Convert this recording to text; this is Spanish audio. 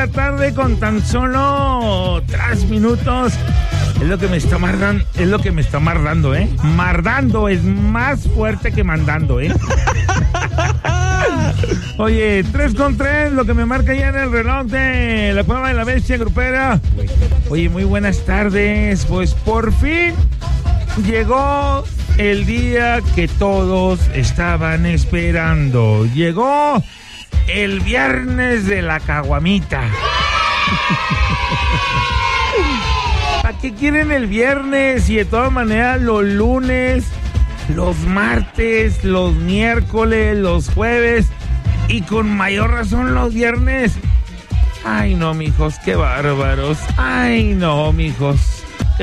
la tarde con tan solo 3 minutos. Es lo que me está mardando, ¿eh? Mardando es más fuerte que mandando, ¿eh? Oye, 3:03, lo que me marca ya en el reloj de la Cueva de la Bestia Grupera. Oye, muy buenas tardes. Pues por fin llegó el día que todos estaban esperando. Llegó el viernes de la caguamita. ¿Para qué quieren el viernes? Y de todas maneras los lunes, los martes, los miércoles, los jueves y con mayor razón los viernes. Ay no, mijos, qué bárbaros. Ay no, mijos.